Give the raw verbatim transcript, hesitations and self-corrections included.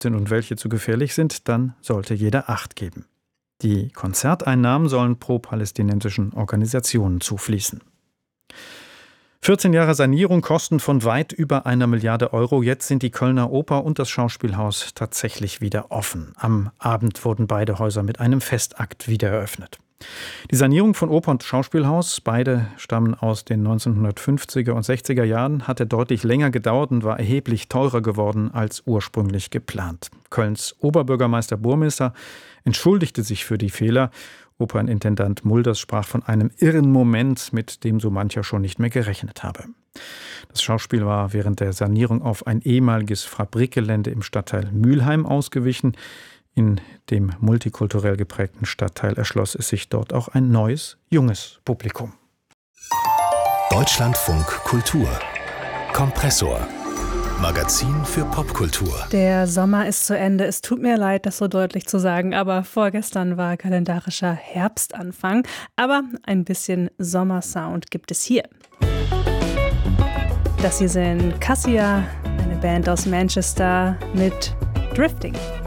sind und welche zu gefährlich sind, dann sollte jeder Acht geben. Die Konzerteinnahmen sollen pro-palästinensischen Organisationen zufließen. vierzehn Jahre Sanierung, Kosten von weit über einer Milliarde Euro. Jetzt sind die Kölner Oper und das Schauspielhaus tatsächlich wieder offen. Am Abend wurden beide Häuser mit einem Festakt wieder eröffnet. Die Sanierung von Oper und Schauspielhaus, beide stammen aus den neunzehnhundertfünfziger und sechziger Jahren, hatte deutlich länger gedauert und war erheblich teurer geworden als ursprünglich geplant. Kölns Oberbürgermeister Burmesser entschuldigte sich für die Fehler. Opernintendant Mulders sprach von einem irren Moment, mit dem so mancher schon nicht mehr gerechnet habe. Das Schauspiel war während der Sanierung auf ein ehemaliges Fabrikgelände im Stadtteil Mülheim ausgewichen. In dem multikulturell geprägten Stadtteil erschloss es sich dort auch ein neues, junges Publikum. Deutschlandfunk Kultur Kompressor. Magazin für Popkultur. Der Sommer ist zu Ende. Es tut mir leid, das so deutlich zu sagen, aber vorgestern war kalendarischer Herbstanfang. Aber ein bisschen Sommersound gibt es hier. Das hier sind Cassia, eine Band aus Manchester mit Drifting.